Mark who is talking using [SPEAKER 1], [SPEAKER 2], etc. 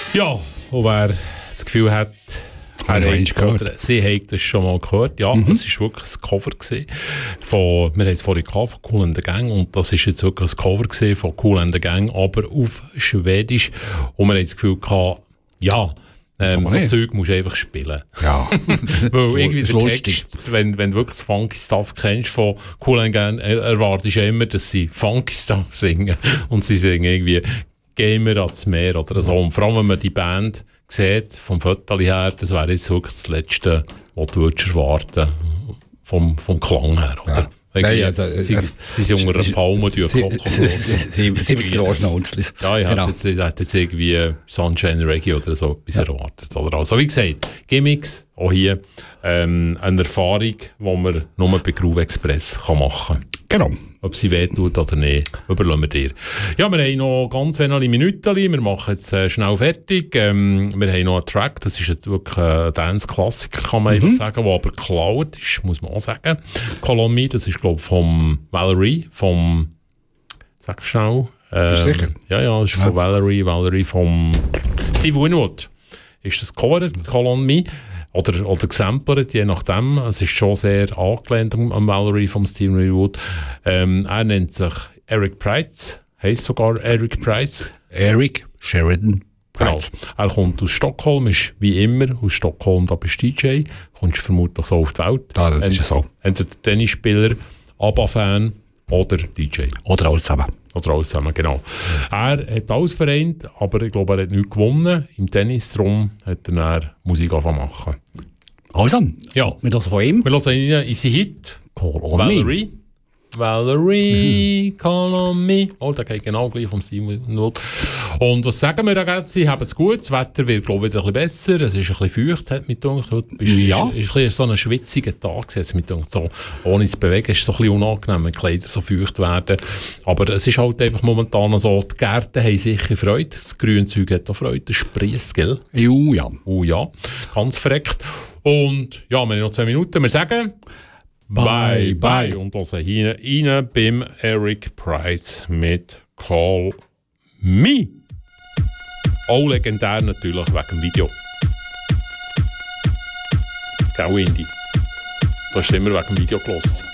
[SPEAKER 1] Ja, und wer das Gefühl hat, sie hat das schon mal gehört. Ja, es war wirklich ein Cover von, wir haben es vorhin gehabt, von Kool and the Gang, und das ist jetzt wirklich ein Cover von Kool and the Gang, aber auf Schwedisch. Und wir haben das Gefühl gehabt, ja, so Zeug musst du einfach spielen.
[SPEAKER 2] Ja.
[SPEAKER 1] Weil irgendwie der Text, wenn du wirklich das Funky Stuff kennst von Kool and the Gang, erwartest du immer, dass sie Funky Stuff singen. Und sie singen irgendwie «Gamer ans Meer» oder so. Und vor allem, wenn man die Band sieht, vom Foto her, das wäre jetzt wirklich das Letzte, was du erwarten würdest, vom Klang her, oder? Ja.
[SPEAKER 2] Nein, also,
[SPEAKER 1] sie sind unter einer Palme, die kochen.
[SPEAKER 2] Sie Großschnauzlis.
[SPEAKER 1] Ja, ich hätte jetzt irgendwie Sunshine Reggae oder so etwas erwartet. Oder also, wie gesagt, Gimmicks, auch hier eine Erfahrung, die man nur bei Groove Express machen kann.
[SPEAKER 2] Genau.
[SPEAKER 1] Ob sie wehtut oder nicht, überlassen wir dir. Ja, wir haben noch ganz wenige Minuten. Wir machen jetzt schnell fertig. Wir haben noch einen Track, das ist jetzt wirklich ein Dance-Klassiker, kann man einfach sagen, der aber geklaut ist, muss man auch sagen. Call on Me, das ist, glaube ich, vom Valerie, sag schnell.
[SPEAKER 2] Sicher?
[SPEAKER 1] Ja, das ist von Valerie vom Steve Winwood. Ist das Cover, Call on Me? Oder gesamplert, je nachdem. Es ist schon sehr angelehnt an Valerie vom Steve Winwood. Er nennt sich Eric Price, heisst sogar Eric Price.
[SPEAKER 2] Eric Sheridan Price.
[SPEAKER 1] Genau. Er kommt aus Stockholm, ist wie immer aus Stockholm, da bist du DJ, kommst vermutlich so auf die Welt.
[SPEAKER 2] Ja, das ist so.
[SPEAKER 1] Entweder Tennisspieler, ABBA-Fan oder DJ.
[SPEAKER 2] Oder alles zusammen.
[SPEAKER 1] Oder alles zusammen, genau. Er hat alles vereint, aber ich glaube, er hat nichts gewonnen im Tennis, darum hat er dann Musik machen.
[SPEAKER 2] Also,
[SPEAKER 1] ja.
[SPEAKER 2] Wir hören von ihm.
[SPEAKER 1] Wir hören ihn in seinen Hit.
[SPEAKER 2] Call on
[SPEAKER 1] Valerie.
[SPEAKER 2] Me.
[SPEAKER 1] Valerie, call on me. Oh, der geht genau gleich vom Steve Winwood. Und was sagen wir da jetzt? Sie haben es gut. Das Wetter wird, glaube ich, wieder ein bisschen besser. Es ist ein bisschen feucht, hat mich gedacht.
[SPEAKER 2] Ja.
[SPEAKER 1] Es ist so ein schwitziger Tag. Hat mich gedacht. So, ohne zu bewegen ist es so ein bisschen unangenehm, wenn die Kleider so feucht werden. Aber es ist halt einfach momentan so, die Gärten haben sicher Freude. Das Grünzeug hat auch Freude. Das sprießt, gell?
[SPEAKER 2] Ja.
[SPEAKER 1] Oh ja, ganz verreckt. Und ja, wir haben noch 2 Minuten. Wir sagen... Bye, bye. Und also hier rein beim Eric Price mit Call Me. Auch legendär natürlich wegen dem Video. Gell, Indy? Du hast immer wegen dem Video gehört.